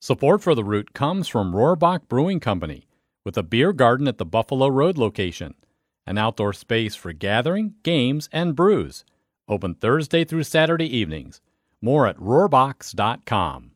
Support for the Root comes from Rohrbach Brewing Company, with a beer garden at the Buffalo Road location, an outdoor space for gathering, games, and brews. Open Thursday through Saturday evenings. More at rohrbachs.com.